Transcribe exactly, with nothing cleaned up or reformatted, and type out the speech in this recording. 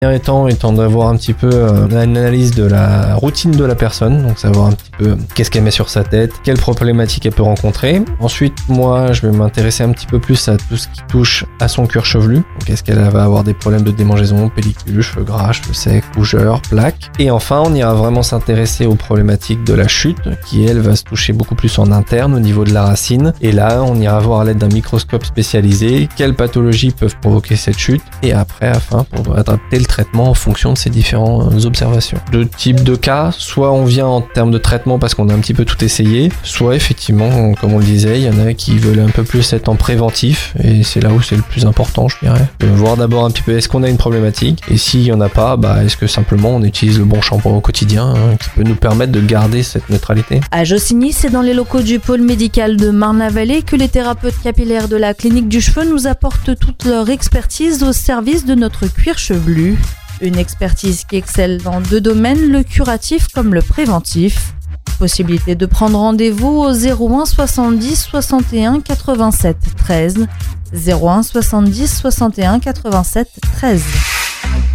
Premier étant étant d'avoir un petit peu euh, une analyse de la routine de la personne, donc savoir un petit peu qu'est-ce qu'elle met sur sa tête, quelles problématiques elle peut rencontrer. Ensuite, moi, je vais m'intéresser un petit peu plus à tout ce qui touche à son cuir chevelu. Donc, est-ce qu'elle va avoir des problèmes de démangeaison, pellicule, cheveux gras, cheveux secs, rougeur, plaques. Et enfin, on ira vraiment s'intéresser aux problématiques de la chute, qui elle va se toucher beaucoup plus en interne au niveau de la racine. Et là, on ira voir à l'aide d'un microscope spécialisé quelles pathologies peuvent provoquer cette chute. Et après, afin pour adapter le traitement en fonction de ces différentes observations. Deux types de cas, soit on vient en termes de traitement parce qu'on a un petit peu tout essayé, soit effectivement, comme on le disait, il y en a qui veulent un peu plus être en préventif, et c'est là où c'est le plus important, je dirais. De voir d'abord un petit peu est-ce qu'on a une problématique, et s'il y en a pas, bah est-ce que simplement on utilise le bon shampoing au quotidien, hein, qui peut nous permettre de garder cette neutralité. À Jossigny, c'est dans les locaux du pôle médical de Marne-la-Vallée que les thérapeutes capillaires de la clinique du cheveu nous apportent toute leur expertise au service de notre cuir chevelu. Une expertise qui excelle dans deux domaines, le curatif comme le préventif. Possibilité de prendre rendez-vous au zéro un soixante-dix soixante et un quatre-vingt-sept treize, zéro un soixante-dix soixante et un quatre-vingt-sept treize.